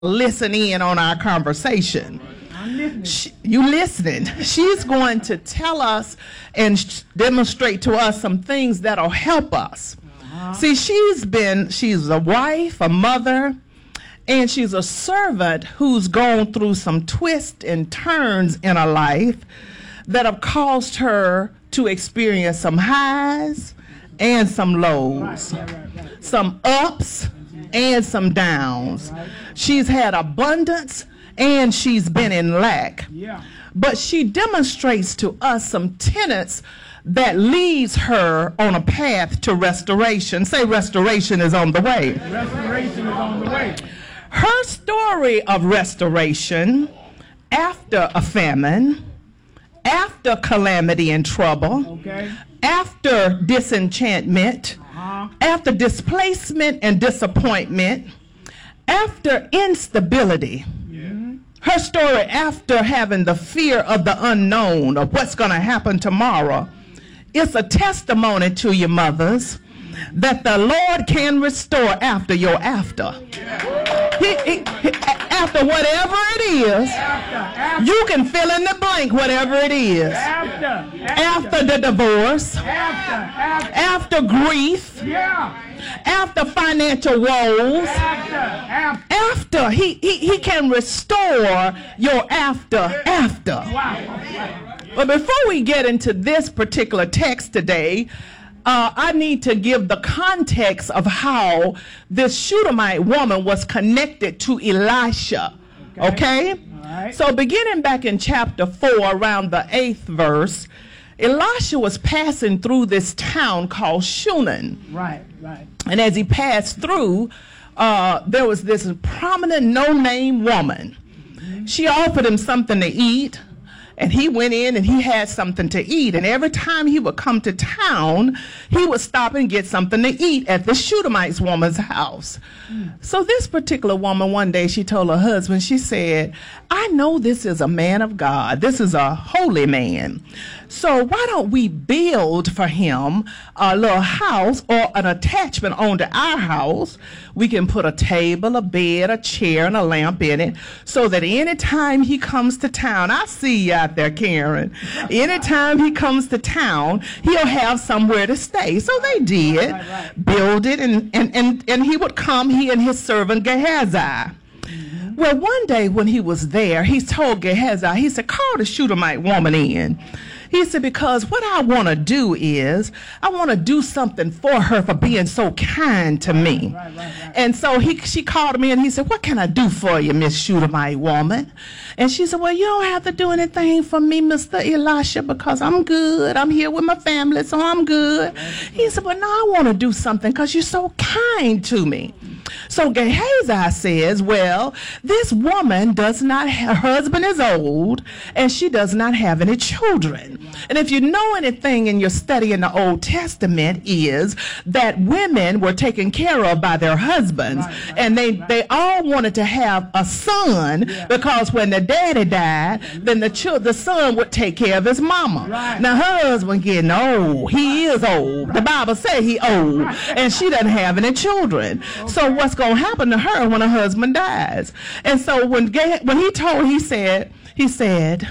listen in on our conversation. You listening. She's going to tell us and demonstrate to us some things that'll help us. See, she's a wife, a mother, and she's a servant who's gone through some twists and turns in her life that have caused her to experience some highs and some lows, some ups and some downs. She's had abundance and she's been in lack. But she demonstrates to us some tenets that leads her on a path to restoration. Say restoration is on the way. Restoration is on the way. Her story of restoration after a famine, after calamity and trouble, after disenchantment, after displacement and disappointment, after instability. Her story after having the fear of the unknown, of what's going to happen tomorrow. It's a testimony to you, mothers, that the Lord can restore after your after. After whatever it is, you can fill in the blank, whatever it is. After the divorce, after grief, after financial woes, after he can restore your after. But before we get into this particular text today, I need to give the context of how this Shunammite woman was connected to Elisha. Okay? So beginning back in chapter 4, around the 8th verse, Elisha was passing through this town called Shunem. Right. And as he passed through, there was this prominent no-name woman. She offered him something to eat. And he went in and he had something to eat. And every time he would come to town, he would stop and get something to eat at the Shunammite woman's house. So this particular woman, one day, she told her husband, she said, I know this is a man of God. This is a holy man. So why don't we build for him a little house or an attachment onto our house? We can put a table, a bed, a chair, and a lamp in it so that anytime he comes to town, I see you out there, Karen. Anytime he comes to town, he'll have somewhere to stay. So they did build it, and he would come, he and his servant Gehazi. Well, one day when he was there, he told Gehazi, he said, call the Shunammite woman in. He said, because what I want to do is, I want to do something for her for being so kind to me. And so she called me and he said, what can I do for you, Miss Shunammite woman? And she said, well, you don't have to do anything for me, Mr. Elisha, because I'm good. I'm here with my family, so I'm good. He said, well, no, I want to do something because you're so kind to me. So Gehazi says, well, this woman does not have, her husband is old, and she does not have any children. And if you know anything in your study in the Old Testament is that women were taken care of by their husbands, and they all wanted to have a son because when the daddy died, then the son would take care of his mama. Now her husband getting old. He is old. The Bible says he old, and she doesn't have any children. So what's going to happen to her when her husband dies? And so when he said,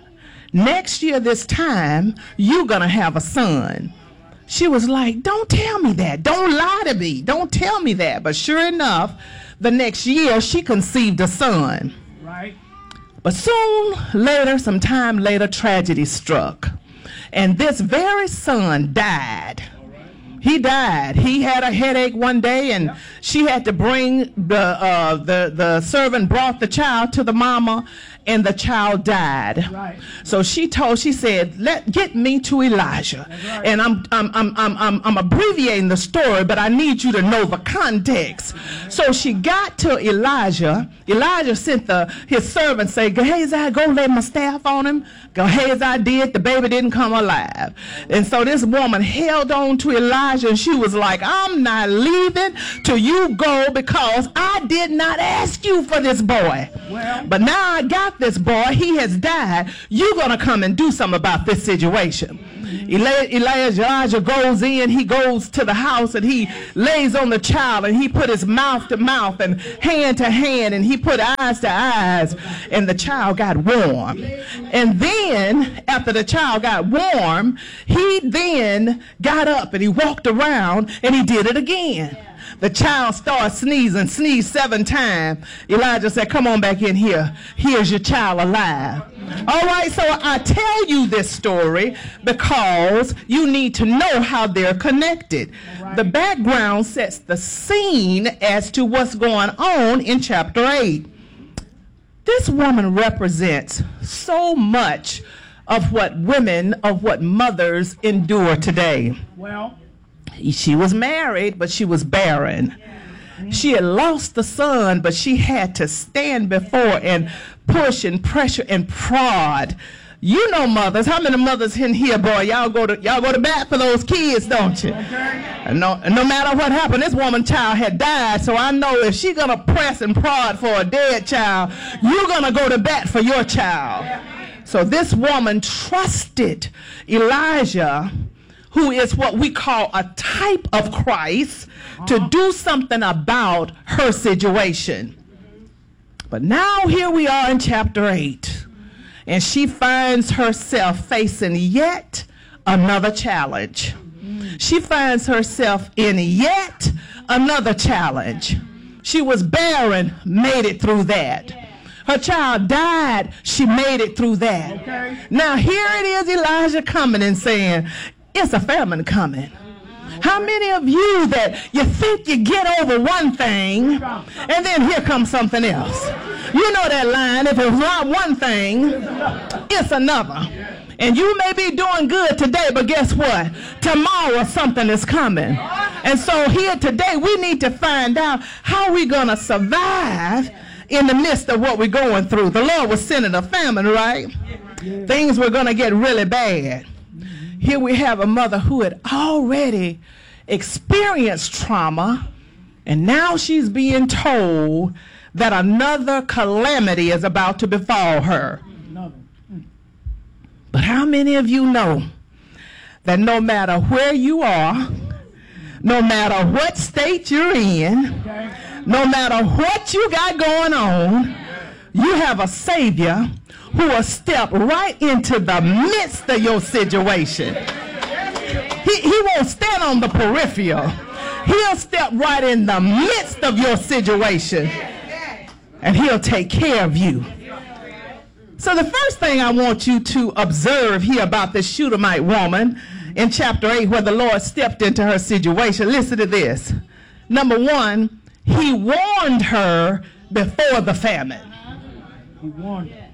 next year this time, you're going to have a son. She was like, don't tell me that. Don't lie to me. Don't tell me that. But sure enough, the next year, she conceived a son. But some time later, tragedy struck. And this very son died. He died. He had a headache one day, and she had to bring the servant brought the child to the mama, and the child died. So she said, get me to Elijah. And I'm abbreviating the story, but I need you to know the context. So she got to Elijah. Elijah sent his servant say, Gehazi, go lay my staff on him. Gehazi did. The baby didn't come alive. And so this woman held on to Elijah, and she was like, I'm not leaving till you go because I did not ask you for this boy. But now I got this boy. He has died. You're going to come and do something about this situation. Elijah goes in, he goes to the house, and he lays on the child, and he put his mouth to mouth and hand to hand, and he put eyes to eyes, and the child got warm. And then, after the child got warm, he then got up and he walked around and he did it again. The child started sneezing, sneezed 7 times. Elijah said, come on back in here. Here's your child alive. All right, so I tell you this story because you need to know how they're connected. The background sets the scene as to what's going on in chapter 8. This woman represents so much of what mothers endure today. Well, she was married, but she was barren. She had lost the son, but she had to stand before and push and pressure and prod. You know mothers. How many mothers in here, boy? Y'all go to bat for those kids, don't you? And no matter what happened, this woman's child had died, so I know if she's gonna press and prod for a dead child, you're gonna go to bat for your child. So this woman trusted Elijah, who is what we call a type of Christ, to do something about her situation. But now here we are in chapter 8, and she finds herself facing yet another challenge. She finds herself in yet another challenge. She was barren, made it through that. Her child died, she made it through that. Okay. Now here it is, Elijah coming and saying, it's a famine coming. How many of you that you think you get over one thing and then here comes something else? You know that line, if it's not one thing, it's another. And you may be doing good today, but guess what? Tomorrow something is coming. And so here today we need to find out how we're going to survive in the midst of what we're going through. The Lord was sending a famine, right? Things were going to get really bad. Here we have a mother who had already experienced trauma, and now she's being told that another calamity is about to befall her. But how many of you know that no matter where you are, no matter what state you're in, no matter what you got going on, you have a Savior who will step right into the midst of your situation. He won't stand on the peripheral. He'll step right in the midst of your situation, and he'll take care of you. So the first thing I want you to observe here about the Shunammite woman in chapter 8, where the Lord stepped into her situation, listen to this. Number 1, he warned her before the famine. He warned her.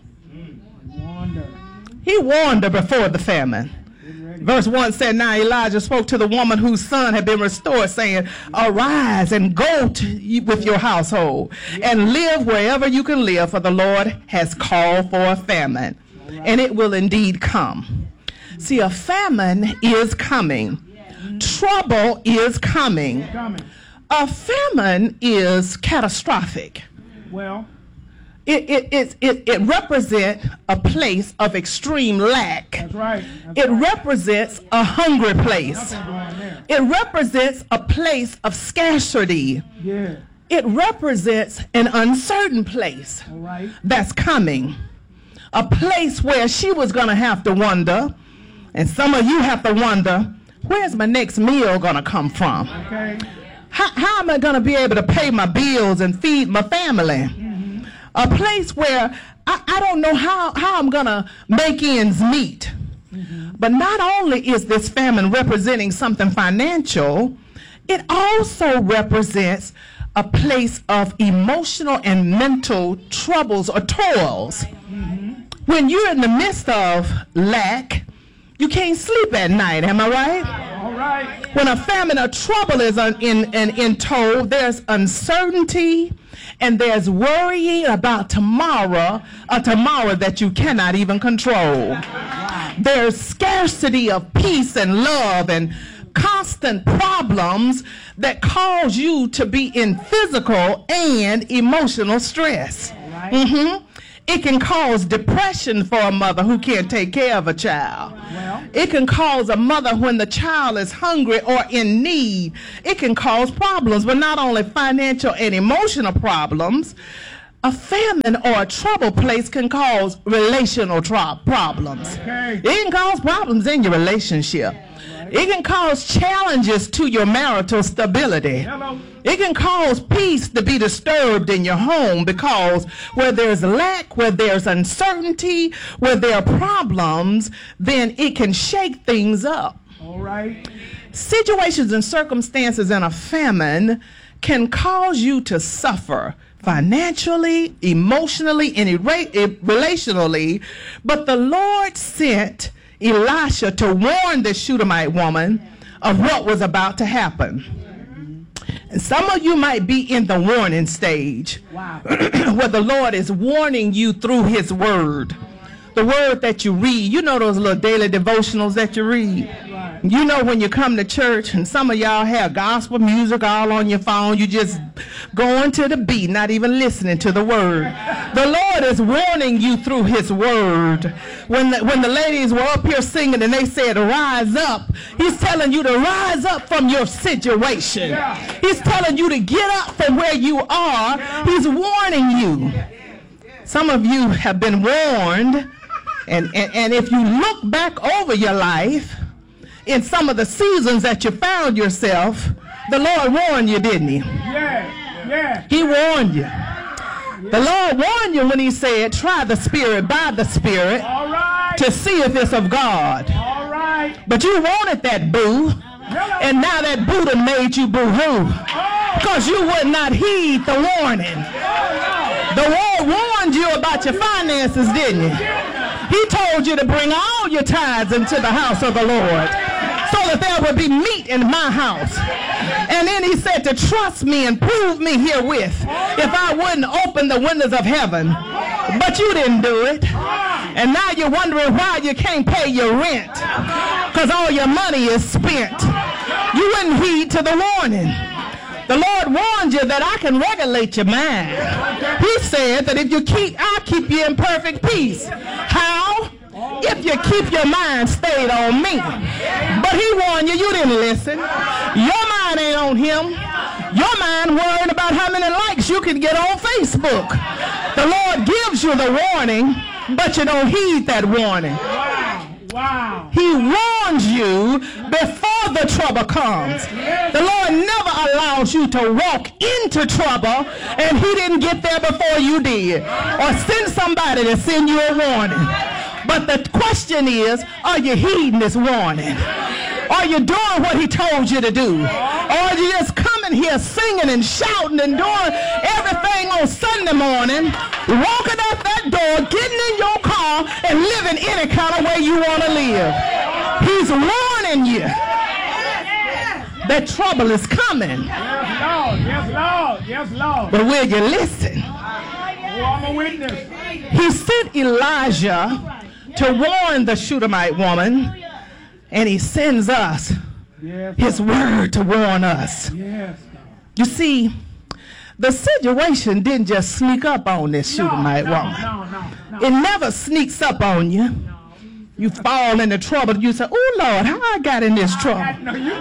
He warned her before the famine. Verse 1 said, now Elijah spoke to the woman whose son had been restored, saying, arise and go with your household and live wherever you can live, for the Lord has called for a famine, and it will indeed come. See, a famine is coming. Trouble is coming. A famine is catastrophic. Well, It represents a place of extreme lack. that's right. It represents a hungry place. Nothing going there. It represents a place of scarcity. Yeah. It represents an uncertain place All right. that's coming. A place where she was going to have to wonder, and some of you have to wonder, where's my next meal going to come from? Okay. How am I going to be able to pay my bills and feed my family? A place where I don't know how I'm going to make ends meet. But not only is this famine representing something financial, it also represents a place of emotional and mental troubles or toils. When you're in the midst of lack, you can't sleep at night, am I right? All right. When a famine or trouble is in tow, there's uncertainty and there's worrying about tomorrow, a tomorrow that you cannot even control. There's scarcity of peace and love and constant problems that cause you to be in physical and emotional stress. Mm-hmm. It can cause depression for a mother who can't take care of a child. Well, It can cause a mother when the child is hungry or in need. It can cause problems, but not only financial and emotional problems. A famine or a trouble place can cause relational problems. okay. It can cause problems in your relationship. It can cause challenges to your marital stability. Hello. It can cause peace to be disturbed in your home because where there's lack, where there's uncertainty, where there are problems, then it can shake things up. All right. Situations and circumstances in a famine can cause you to suffer financially, emotionally, and relationally, but the Lord sent Elisha to warn the Shunammite woman of what was about to happen. And some of you might be in the warning stage. Wow. Where the Lord is warning you through his word. The word that you read. You know those little daily devotionals that you read. Right. You know when you come to church and some of y'all have gospel music all on your phone. You just going to the beat, not even listening to the word. The Lord is warning you through his word. When the ladies were up here singing and they said, rise up, he's telling you to rise up from your situation. Yeah. He's telling you to get up from where you are. He's warning you. Some of you have been warned, and if you look back over your life, in some of the seasons that you found yourself, the Lord warned you, didn't he? Yeah. Yeah. He warned you. The Lord warned you when he said, try the Spirit by the Spirit All right. to see if it's of God. All right. But you wanted that boo, Hello. and now that boo done made you boo-hoo. Oh. Because you would not heed the warning. Oh, The Lord warned you about your finances, didn't he? He told you to bring all your tithes into the house of the Lord so that there would be meat in my house. And then he said to trust me and prove me herewith if I wouldn't open the windows of heaven. But you didn't do it. And now you're wondering why you can't pay your rent because all your money is spent. You wouldn't heed to the warning. The Lord warned you that I can regulate your mind. He said that if you I'll keep you in perfect peace. How? If you keep your mind stayed on me. But he warned you, you didn't listen. Your mind ain't on him. Your mind worried about how many likes you can get on Facebook. The Lord gives you the warning, but you don't heed that warning. wow. He warns you before the trouble comes. The Lord never allows you to walk into trouble and he didn't get there before you did. Or send somebody to send you a warning. But the question is, are you heeding this warning? Are you doing what he told you to do? Or are you just coming here singing and shouting and doing everything on Sunday morning, walking out that door, getting in your car, and living any kind of way you want to live? He's warning you that trouble is coming. Yes, Lord. Yes, Lord. Yes, Lord. But will you listen? Oh, I'm a witness. He sent Elijah to warn the Shunammite woman, and he sends us Yes. his word to warn us. Yes. You see, the situation didn't just sneak up on this Shunammite woman. No. It never sneaks up on you. You fall into trouble. You say, oh, Lord, how I got in this trouble? No, you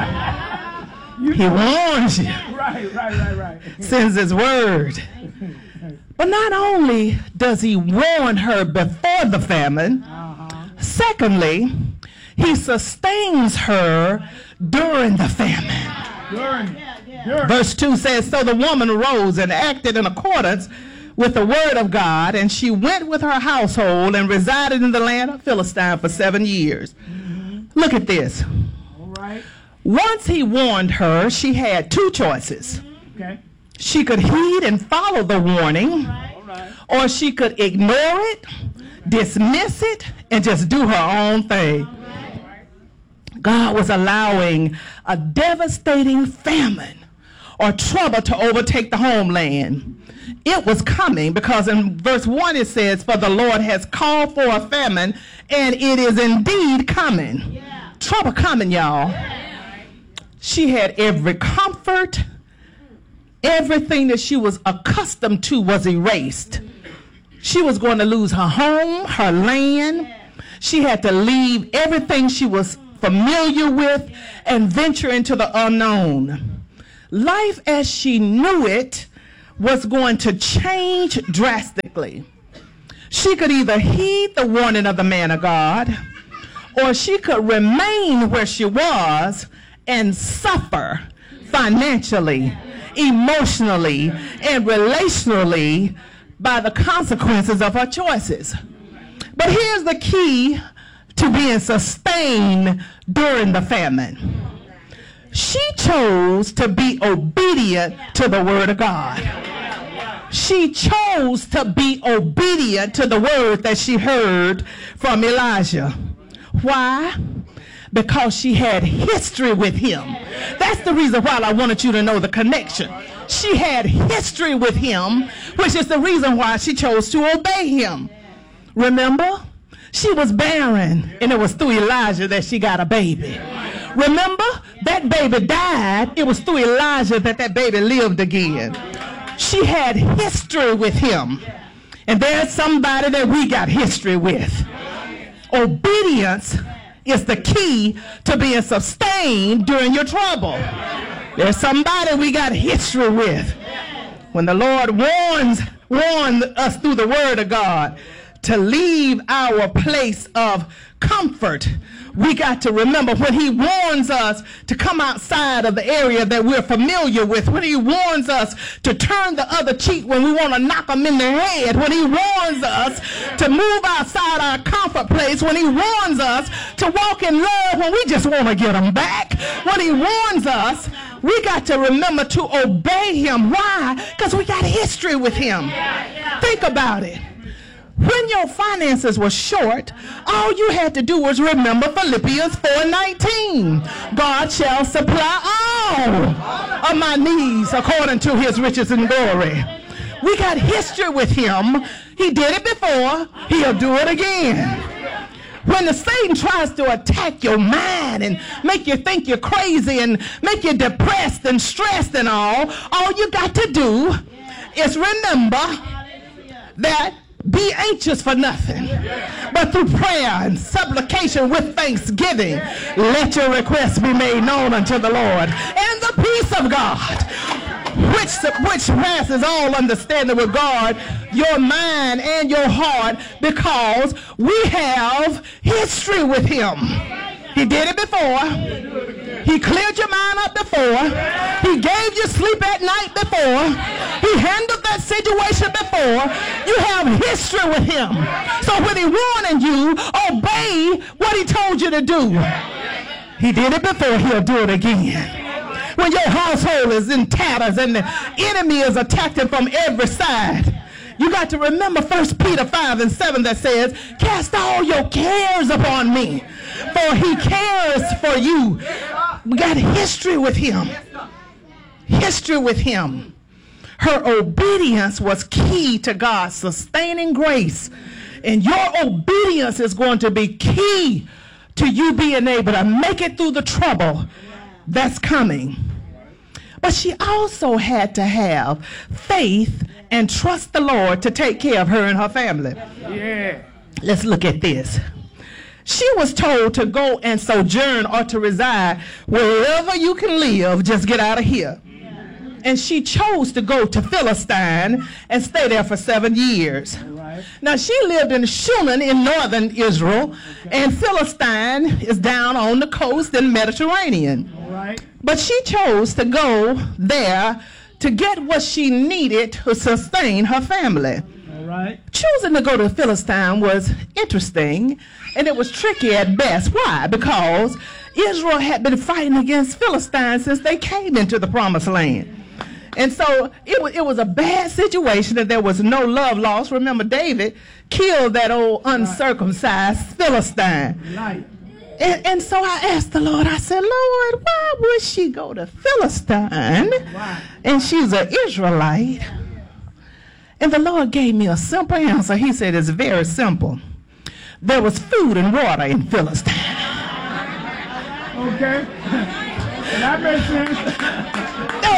know. He warns you, Right. sends his word. But not only does he warn her before the famine, secondly, he sustains her during the famine. Good. Verse 2 says, so the woman arose and acted in accordance with the word of God, and she went with her household and resided in the land of Philistine for 7 years. Look at this. All right. Once he warned her, she had two choices. Okay. She could heed and follow the warning, All right. or she could ignore it, dismiss it, and just do her own thing. God was allowing a devastating famine or trouble to overtake the homeland. It was coming because in verse 1 it says, for the Lord has called for a famine, and it is indeed coming. Trouble coming, y'all. She had every comfort. Everything that she was accustomed to was erased. She was going to lose her home, her land. She had to leave everything she was familiar with and venture into the unknown. Life as she knew it was going to change drastically. She could either heed the warning of the man of God, or she could remain where she was and suffer financially, emotionally, and relationally by the consequences of her choices. But here's the key to being sustained during the famine. She chose to be obedient to the word of God. She chose to be obedient to the word that she heard from Elijah. Why? Because she had history with him. That's the reason why I wanted you to know the connection. She had history with him, which is the reason why she chose to obey him. Remember? She was barren, and it was through Elijah that she got a baby. Remember? That baby died. It was through Elijah that baby lived again. She had history with him. And there's somebody that we got history with. Obedience is the key to being sustained during your trouble. There's somebody we got history with. When the Lord warned us through the word of God to leave our place of comfort, we got to remember when he warns us to come outside of the area that we're familiar with, when he warns us to turn the other cheek when we want to knock them in the head, when he warns us to move outside our comfort place, when he warns us to walk in love when we just want to get them back, when he warns us, we got to remember to obey him. Why? Because we got history with him. Think about it. When your finances were short, all you had to do was remember Philippians 4:19. God shall supply all of my needs according to his riches and glory. We got history with him. He did it before. He'll do it again. When the Satan tries to attack your mind and make you think you're crazy and make you depressed and stressed and all you got to do is remember that be anxious for nothing, but through prayer and supplication with thanksgiving, let your requests be made known unto the Lord. And the peace of God, which passes all understanding with God, your mind and your heart, because we have history with him. He did it before. He cleared your mind up before. He gave you sleep at night before. He handled that situation before. You have history with him. So when he warning you, obey what he told you to do. He did it before, he'll do it again. When your household is in tatters and the enemy is attacking from every side, you got to remember 1 Peter 5:7 that says, cast all your cares upon me, for he cares for you. We got history with him. History with him. Her obedience was key to God's sustaining grace. And your obedience is going to be key to you being able to make it through the trouble that's coming. But she also had to have faith and trust the Lord to take care of her and her family. Yeah. Let's look at this. She was told to go and sojourn or to reside wherever you can live, just get out of here. And she chose to go to Philistine and stay there for 7 years. Right. Now, she lived in Shunem in northern Israel, and Philistine is down on the coast in Mediterranean. Right. But she chose to go there to get what she needed to sustain her family. All right. Choosing to go to Philistine was interesting, and it was tricky at best. Why? Because Israel had been fighting against Philistine since they came into the promised land. And so it was a bad situation, and there was no love lost. Remember, David killed that old uncircumcised Philistine. Right. And so I asked the Lord, I said, Lord, why would she go to Philistine? Why? And she's an Israelite. And the Lord gave me a simple answer. He said, it's very simple. There was food and water in Philistine. Okay. That makes sense. There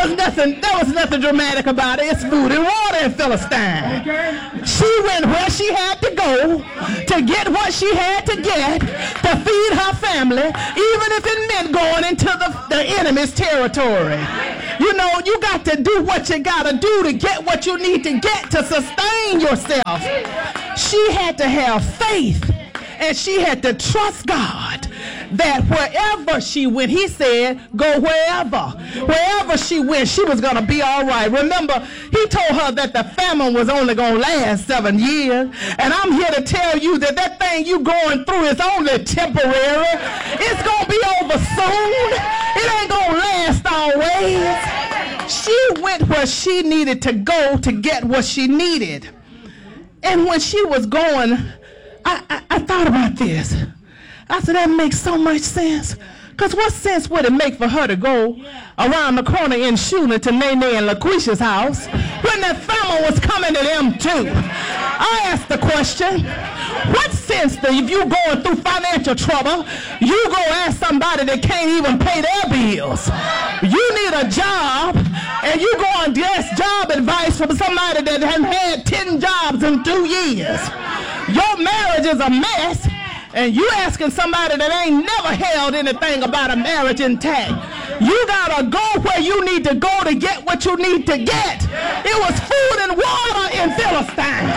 There was nothing dramatic about it. It's food and water in Philistine. Okay. She went where she had to go to get what she had to get to feed her family, even if it meant going into the enemy's territory. You know, you got to do what you got to do to get what you need to get to sustain yourself. She had to have faith, and she had to trust God that wherever she went, he said, go wherever. Wherever she went, she was going to be all right. Remember, he told her that the famine was only going to last 7 years. And I'm here to tell you that that thing you going through is only temporary. It's going to be over soon. It ain't going to last always. She went where she needed to go to get what she needed. And when she was going, I thought about this. I said, that makes so much sense. Because what sense would it make for her to go around the corner in Schuler to Nene and LaQuisha's house when that family was coming to them too? I asked the question, what sense if you going through financial trouble, you go ask somebody that can't even pay their bills? You need a job, and you go and ask job advice from somebody that hasn't had 10 jobs in 2 years. Your marriage is a mess. And you asking somebody that ain't never held anything about a marriage intact. You gotta go where you need to go to get what you need to get. It was food and water in Philistine.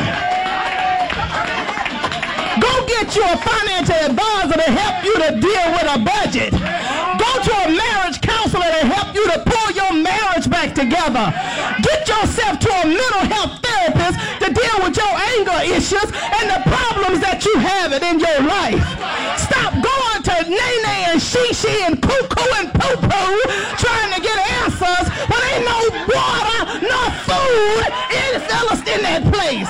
Go get you a financial advisor to help you to deal with a budget. Go to a marriage counselor to help you to pull your marriage back together. Get yourself to a mental health therapist to deal with your anger issues and the problems that you have in your life. Stop going to Nene and Shishi and Cuckoo and Poo-Poo trying to get answers when ain't no water, no food in that place.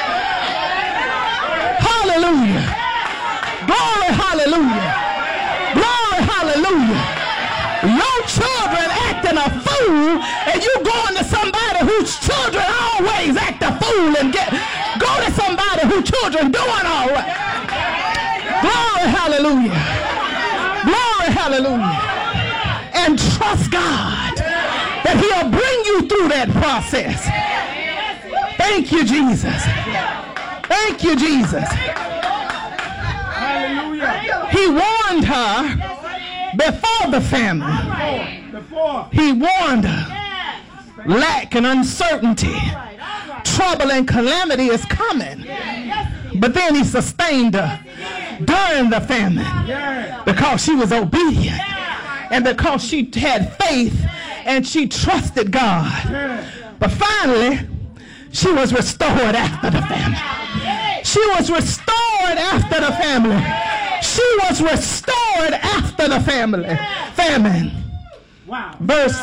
Hallelujah. Glory, hallelujah. Glory, hallelujah. Your children acting a fool, and you going to somebody whose children always act a fool and go to somebody whose children doing all right. Glory, hallelujah. Glory, hallelujah. And trust God that he'll bring you through that process. Thank you, Jesus. Thank you, Jesus. Hallelujah. He warned her before the famine. He warned her. Lack and uncertainty, trouble and calamity is coming. But then he sustained her during the famine because she was obedient and because she had faith and she trusted God. But finally, she was restored after the famine. She was restored after the family. She was restored after the famine. Wow. Verse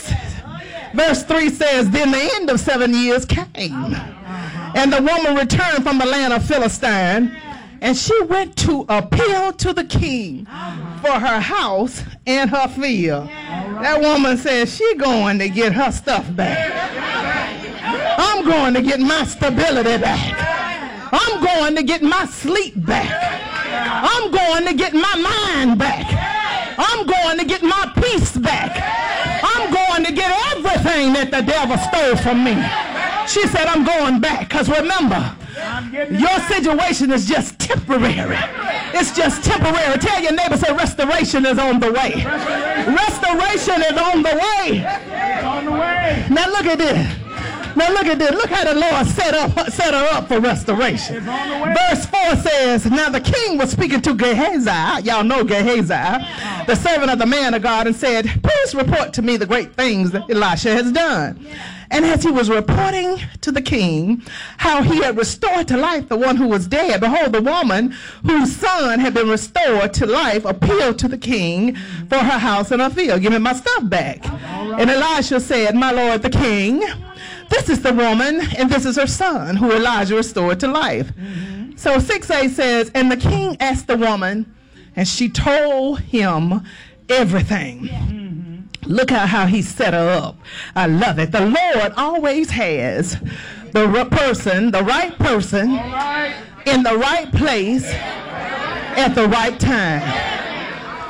3 says, then the end of 7 years came, and the woman returned from the land of Philistine, and she went to appeal to the king for her house and her field. That woman said she going to get her stuff back. I'm going to get my stability back. I'm going to get my sleep back. I'm going to get my mind back. I'm going to get my peace back. I'm going to get everything that the devil stole from me. She said, I'm going back, because remember, your situation is just temporary. It's just temporary. Tell your neighbor, say, restoration is on the way. Restoration is on the way. It's on the way. Now look at this. Now look at this. Look how the Lord set her up for restoration. It's on the way. Verse 4 says, now the king was speaking to Gehazi. Y'all know Gehazi, the servant of the man of God, and said, please report to me the great things that Elisha has done. And as he was reporting to the king how he had restored to life the one who was dead, behold, the woman whose son had been restored to life appealed to the king for her house and her field. Give me my stuff back. And Elisha said, my lord the king, this is the woman and this is her son who Elijah restored to life. So 6a says, and the king asked the woman, and she told him everything. Look at how he set her up. I love it. The Lord always has the right person in the right place at the right time.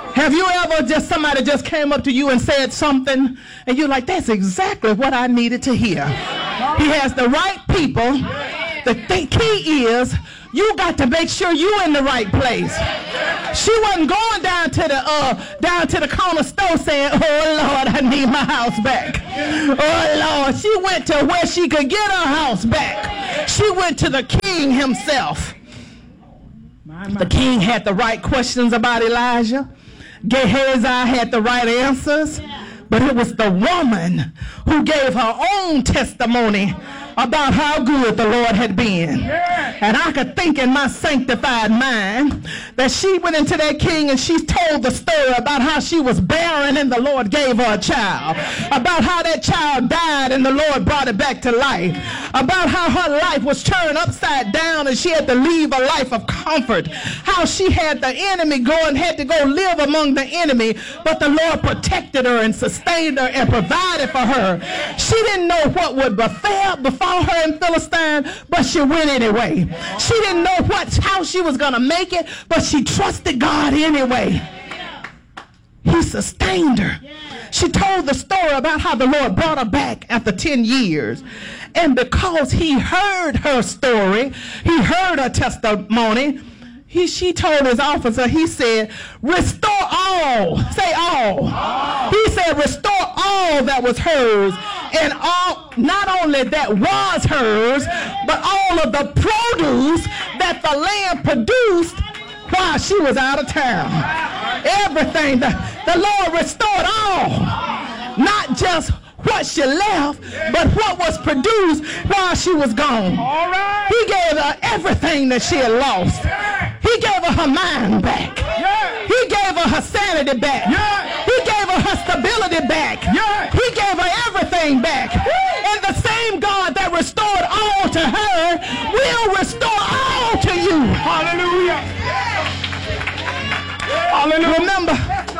Have you ever somebody just came up to you and said something and you're like, that's exactly what I needed to hear. He has the right people. The key is you got to make sure you're in the right place. She wasn't going down to the corner store saying, oh Lord, I need my house back. Oh Lord, she went to where she could get her house back. She went to the king himself. The king had the right questions about Elijah. Gehazi had the right answers. But it was the woman who gave her own testimony about how good the Lord had been. And I could think in my sanctified mind that she went into that king and she told the story about how she was barren and the Lord gave her a child. About how that child died and the Lord brought it back to life. About how her life was turned upside down and she had to leave a life of comfort. How she had the enemy had to go live among the enemy, but the Lord protected her and sustained her and provided for her. She didn't know what would befall her in Philistine, but she went anyway. She didn't know how she was going to make it, but she trusted God anyway. He sustained her. She told the story about how the Lord brought her back after 10 years. And because he heard her story, he heard her testimony, she told his officer, he said, restore all. Say all. He said, restore all that was hers. And all, not only that was hers, but all of the produce that the land produced while she was out of town. Everything. The Lord restored all. Not just what she left, but what was produced while she was gone. All right. He gave her everything that she had lost. He gave her mind back. Yeah. He gave her sanity back. Yeah. He gave her stability back. Yeah. He gave her everything back. And the same God that restored all to her will restore all to you. Hallelujah. Hallelujah. Remember,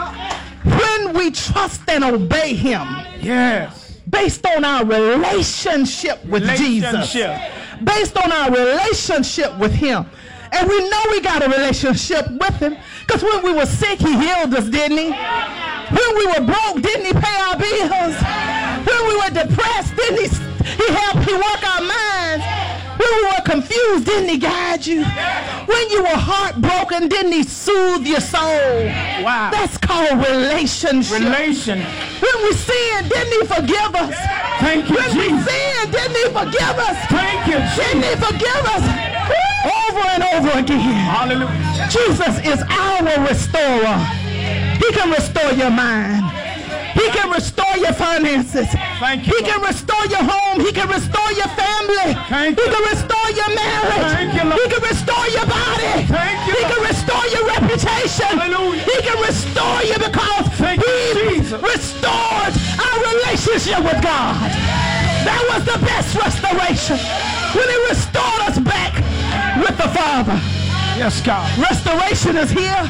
when we trust and obey him, yes, based on our relationship with Jesus, based on our relationship with him, and we know we got a relationship with him, because when we were sick, he healed us, didn't he? When we were broke, didn't he pay our bills? When we were depressed, didn't he work our minds? When we were confused, didn't he guide you? When you were heartbroken, didn't he soothe your soul? Wow. That's called relationship. When we sinned, didn't he forgive us? Thank you, when Jesus. we sinned, didn't he forgive us? Thank you, Jesus. Didn't he forgive us? Over and over again. Hallelujah. Jesus is our restorer. He can restore your mind. He can restore your finances. Thank you, he can restore your home. He can restore your family. Thank he you. can restore your marriage. Thank you, Lord. He can restore your body. Thank you, he can Lord. restore your reputation. Hallelujah. He can restore you because Thank you, he Jesus. restored our relationship with God. That was the best restoration. When he restored us back with the Father. Yes, God. Restoration is here.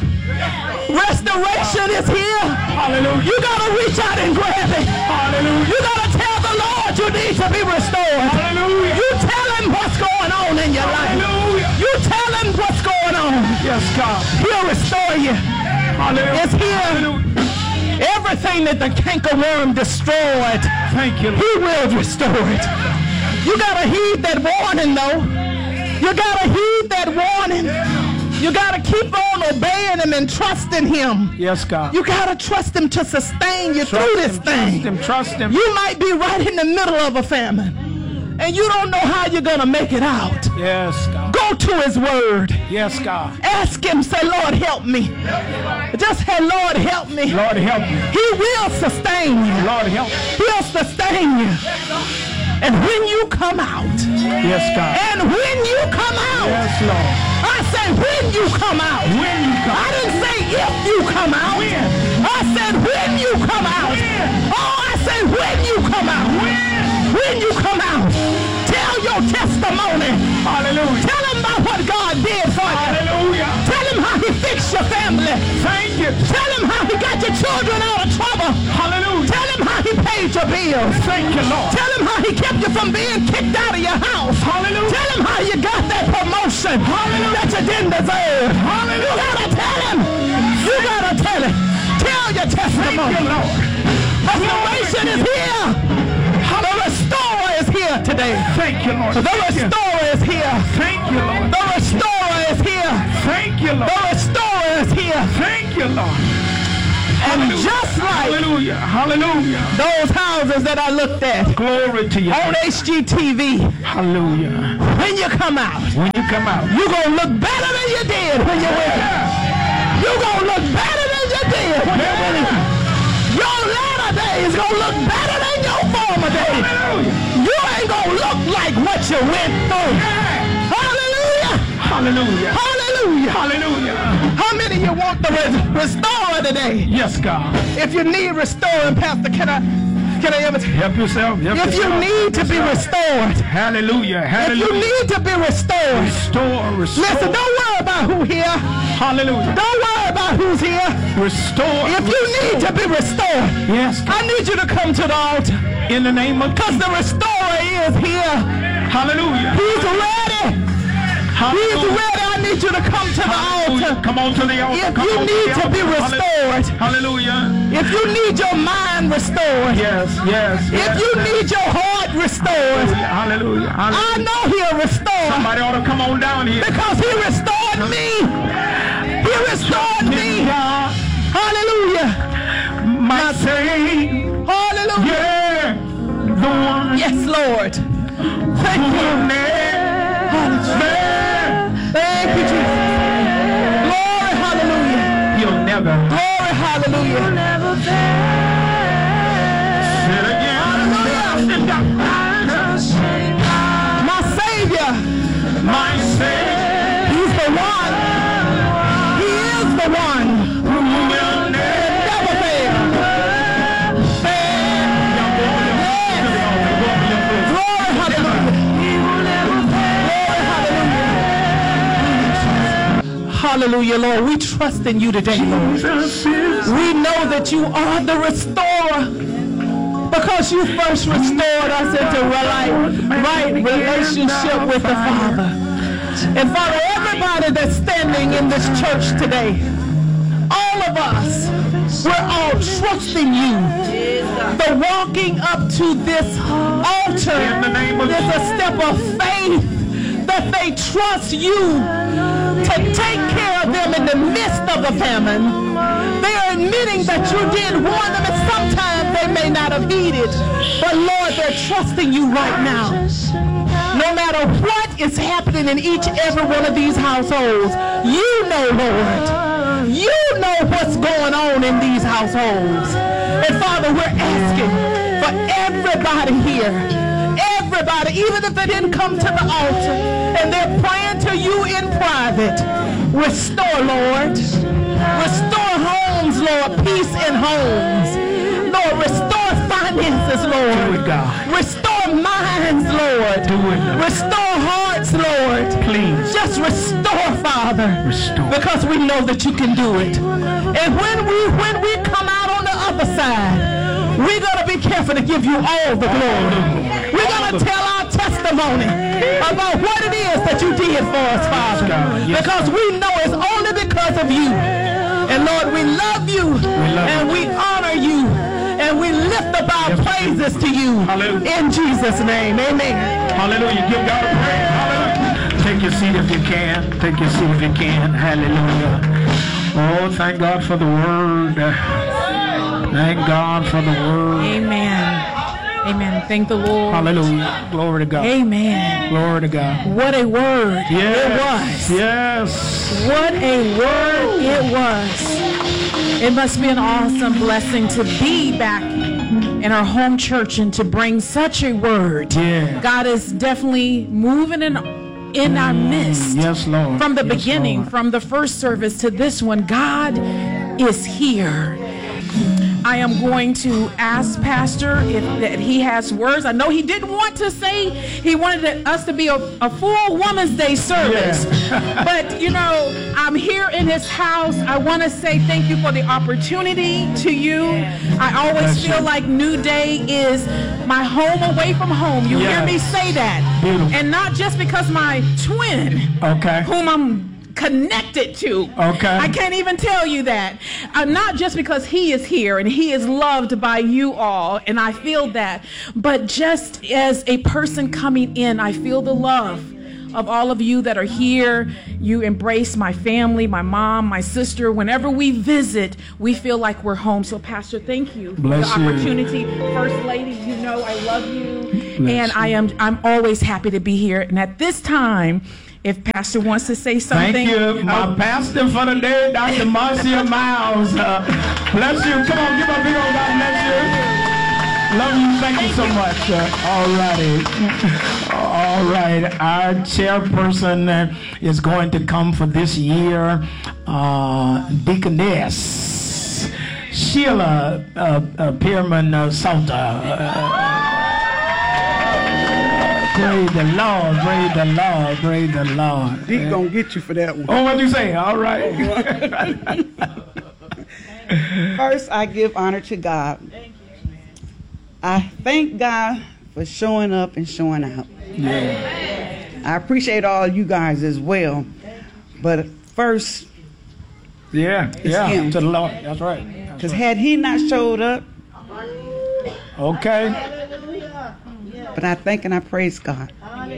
Restoration is here. Hallelujah. You got to reach out and grab it. Hallelujah. You got to tell the Lord you need to be restored. Hallelujah. You tell him what's going on in your life. Hallelujah. You tell him what's going on. Yes, God. He'll restore you. Hallelujah. It's here. Hallelujah. Everything that the cankerworm destroyed, Thank you, Lord. he will restore it. You got to heed that warning, though. You got to heed that warning. You got to keep on obeying him and trusting him. Yes, God. You got to trust him to sustain you through this thing. Trust him. You might be right in the middle of a famine, and you don't know how you're going to make it out. Yes, God. Go to his word. Yes, God. Ask him, say, Lord, help me. Just say, Lord, help me. Lord, help me. He will sustain you. Lord, help me. He'll sustain you. And when you come out, Yes, God. and when you come out, Yes, Lord. I said when you come out. When you come I didn't say if you come out. When? I said when you come out. When? Oh, I said when you come out. When you come out. Tell your testimony. Hallelujah. Tell them about what God did for you. Hallelujah. Tell them how he fixed your family. Thank you. Tell them how he got your children out of trouble. Hallelujah. Tell them how he paid your bills. Thank you, Lord. Tell them how he kept you from being kicked out of your house. Hallelujah. Tell them how you got that promotion Hallelujah. that you didn't deserve. Hallelujah. You gotta tell him. You gotta tell him. you, Lord. Restoration is here. The restorer is here today. Thank you, Lord. The restorer is here. Thank you, Lord. The restorer is here. Thank you, Lord. The restorer is here. Thank you, Lord. And just like Hallelujah. Hallelujah. those houses that I looked at Glory to you. on HGTV, Hallelujah. when you come out, When you come out. you're going to look better than you did when you went in. You're going to look better than you did when you went in. Your latter days going to look better than your former days. Hallelujah. You ain't going to look like what you went through. Hallelujah. Hallelujah. Hallelujah. Hallelujah. How many of you want the restorer today? Yes, God. If you need restoring, Pastor, can I ever? Help yourself. Help If you yourself. need to be restored, Hallelujah. if you Hallelujah. need to be restored, Restore. Restore. listen, don't worry about who here. Hallelujah. Don't worry about who's here. Restore. If you need to be restored, Yes, I need you to come to the altar in the name of because the restorer is here. Hallelujah. He's ready. He's ready. I need you to come to the altar. Come on to the altar. If Come you on need to the be altar. restored, Hallelujah. if you need your mind restored, Yes, yes. if you need your heart restored, Hallelujah. I Hallelujah. know he'll restore Somebody ought to come on down here. because he restored me. He restored me. God, Hallelujah. my Savior. Hallelujah. Yeah. The one Yes, Lord. Thank who will you. never fail. Thank you, Jesus. Glory, hallelujah. He'll never. Glory, hallelujah. Say it again. My Savior, My Savior. he's the one. He is the one. Who will never. Never fail. Glory, hallelujah. Glory, hallelujah. Hallelujah, Lord. We trust in you today, Lord. Jesus is. We know that you are the restorer because you first restored us into right relationship with the Father. And Father, everybody that's standing in this church today, all of us, we're all trusting you. The walking up to this altar In the name of is a step of faith that they trust you to take care of them in the midst of the famine. They are admitting that you did warn them, and sometimes they may not have heeded. But Lord, they're trusting you right now. No matter what is happening in each and every one of these households, you know, Lord. You know what's going on in these households. And Father, we're asking for everybody here. Everybody, even if they didn't come to the altar and they're praying to you in private, restore, Lord. Restore homes, Lord. Peace in homes. Lord, restore finances, Lord. Do it, God. Restore minds, Lord. Do it. Restore hearts, Lord. Please. Just restore, Father. Restore. Because we know that you can do it. And when we come out on the other side, we're going to be careful to give you all the glory. We're going to tell our testimony about what it is that you did for us, Father. Yes. Because we know it's only because of you. And Lord, we love you and we honor you and we lift up our praises to you. Hallelujah. In Jesus' name, amen. Hallelujah. Give God a praise. Hallelujah. Take your seat if you can. Take your seat if you can. Hallelujah. Oh, thank God for the word. Thank God for the word. Amen. Amen. Thank the Lord. Hallelujah. Glory to God. Amen. Glory to God. What a word Yes. it was. Yes. What a word it was. It must be an awesome blessing to be back in our home church and to bring such a word. Yeah. God is definitely moving in our midst. Yes, Lord. From the Yes, beginning, Lord. from the first service to this one, God is here. I am going to ask Pastor if that he has words. I know he didn't want to say, he wanted us to be a full Women's Day service. Yeah. But, you know, I'm here in his house. I want to say thank you for the opportunity to you. I always Bless feel you. like New Day is my home away from home. You hear Yes. me say that. Beautiful. And not just because my twin, Okay. whom I'm connected to. Okay. I can't even tell you that. Not just because he is here and he is loved by you all, and I feel that, but just as a person coming in, I feel the love of all of you that are here. You embrace my family, my mom, my sister. Whenever we visit, we feel like we're home. So, Pastor, thank you for the opportunity. First Lady, you know I love you, and I'm always happy to be here. And at this time, if Pastor wants to say something. Thank you. My pastor for the day, Dr. Marcia Miles. Bless you. Come on, give a big old God bless you. Love you. Thank you so much. All righty. All right. Our chairperson is going to come for this year. Deaconess Sheila Pierman Salter. Praise the Lord, praise the Lord, praise the Lord. Deep gonna get you for that one. Oh, what'd you say? All right. First, I give honor to God. I thank God for showing up and showing out. Yeah. I appreciate all you guys as well. But first, Yeah, him. to the Lord. That's right. Because had he not showed up, Okay. but I thank and I praise God.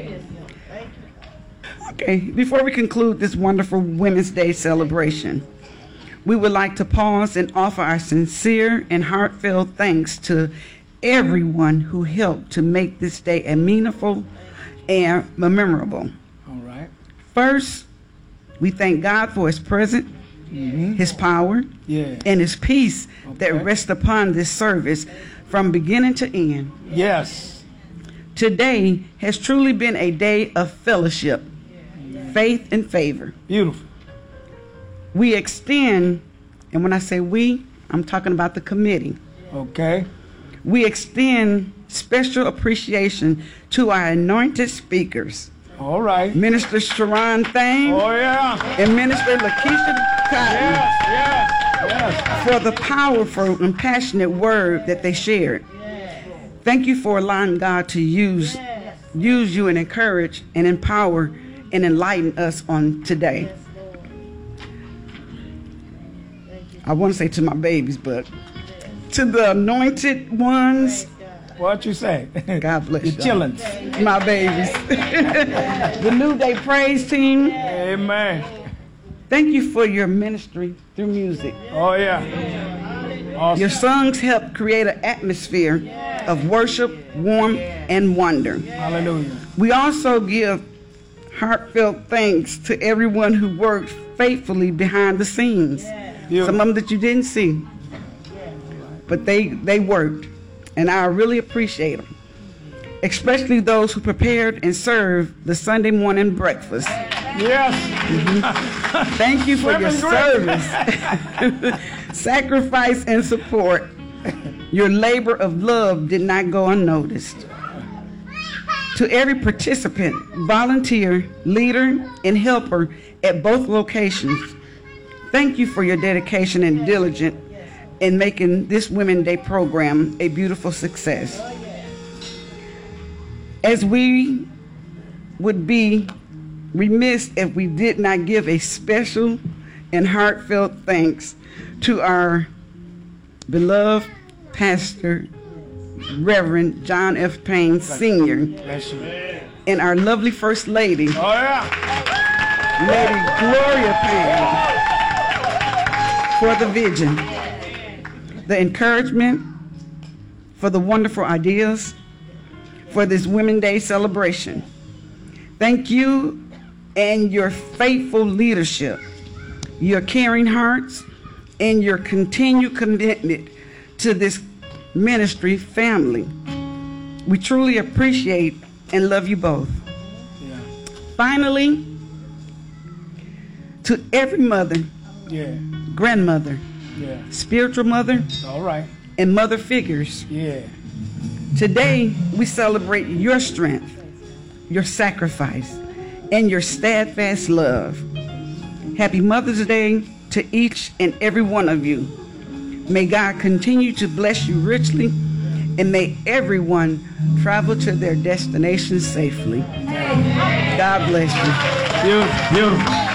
Okay, before we conclude this wonderful Women's Day celebration, we would like to pause and offer our sincere and heartfelt thanks to everyone who helped to make this day a meaningful and memorable. All right. First, we thank God for his presence, his power, Yeah. and his peace that Okay. rests upon this service from beginning to end. Yes. Today has truly been a day of fellowship, faith, and favor. Beautiful. We extend, and when I say we, I'm talking about the committee. Okay. We extend special appreciation to our anointed speakers, All right. Minister Sharon Thane Oh, yeah. and Minister Lakeisha Cotton, Yes. for the powerful and passionate word that they shared. Thank you for allowing God to use you and encourage and empower and enlighten us on today. I want to say to my babies, but to the anointed ones, What you say? God bless You're y'all. chillin'. My babies. The New Day Praise Team, Amen. thank you for your ministry through music. Oh, yeah. Awesome. Your songs help create an atmosphere of worship, warmth, and wonder. Hallelujah. We also give heartfelt thanks to everyone who worked faithfully behind the scenes. Beautiful. Some of them that you didn't see, but they worked, and I really appreciate them. Especially those who prepared and served the Sunday morning breakfast. Yes. Thank you for your Swimming service, sacrifice, and support. Your labor of love did not go unnoticed. To every participant, volunteer, leader, and helper at both locations, thank you for your dedication and diligence in making this Women's Day program a beautiful success. As we would be remiss if we did not give a special and heartfelt thanks to our beloved pastor, Reverend John F. Payne Sr., Bless you. and our lovely First Lady, Oh, yeah. Lady Gloria Payne, for the vision, the encouragement, for the wonderful ideas, for this Women's Day celebration. Thank you and your faithful leadership, your caring hearts, and your continued commitment to this ministry family. We truly appreciate and love you both. Yeah. Finally, to every mother, Yeah. grandmother, Yeah. spiritual mother, All right. and mother figures, Yeah. today we celebrate your strength, your sacrifice, and your steadfast love. Happy Mother's Day to each and every one of you. May God continue to bless you richly, and may everyone travel to their destination safely. God bless you. Beautiful. Beautiful.